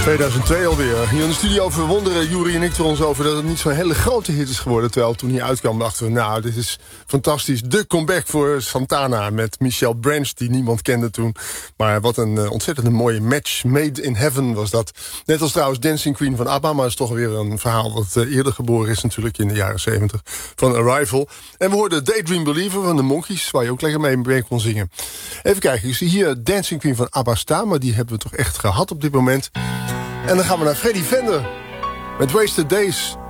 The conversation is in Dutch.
2002 alweer. Hier in de studio verwonderen Juri en ik er ons over dat het niet zo'n hele grote hit is geworden. Terwijl toen hij uitkwam dachten we, nou, dit is fantastisch. De comeback voor Santana met Michelle Branch, die niemand kende toen. Maar wat een ontzettend mooie match made in heaven was dat. Net als trouwens Dancing Queen van ABBA, maar dat is toch weer een verhaal wat eerder geboren is natuurlijk in de jaren 70 van Arrival. En we hoorden Daydream Believer van de Monkees, waar je ook lekker mee kon zingen. Even kijken, ik zie hier Dancing Queen van ABBA staan, maar die hebben we toch echt gehad op dit moment. En dan gaan we naar Freddy Fender met Wasted Days.